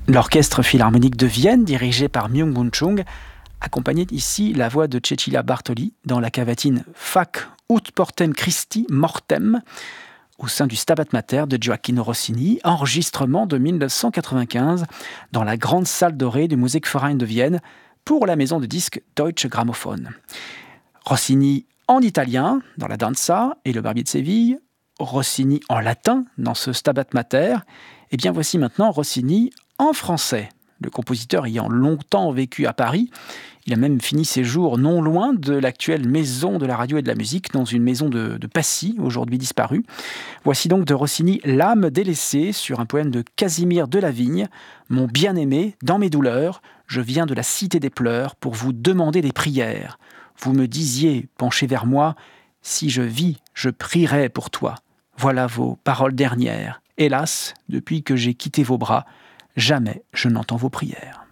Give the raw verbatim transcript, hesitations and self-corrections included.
L'Orchestre Philharmonique de Vienne, dirigé par Myung-Bun Chung, accompagnait ici la voix de Cecilia Bartoli dans la cavatine Fac ut portem Christi mortem, au sein du Stabat Mater de Gioacchino Rossini, enregistrement de mille neuf cent quatre-vingt-quinze dans la grande salle dorée du Musikverein de Vienne pour la maison de disques Deutsche Grammophon. Rossini en italien dans la Danza et le Barbier de Séville, Rossini en latin dans ce Stabat Mater, et bien voici maintenant Rossini en français. Le compositeur ayant longtemps vécu à Paris, il a même fini ses jours non loin de l'actuelle maison de la radio et de la musique, dans une maison de, de Passy, aujourd'hui disparue. Voici donc de Rossini L'âme délaissée, sur un poème de Casimir Delavigne. Mon bien-aimé, dans mes douleurs, je viens de la cité des pleurs pour vous demander des prières. Vous me disiez, penché vers moi, si je vis, je prierai pour toi. Voilà vos paroles dernières. Hélas, depuis que j'ai quitté vos bras, jamais je n'entends vos prières.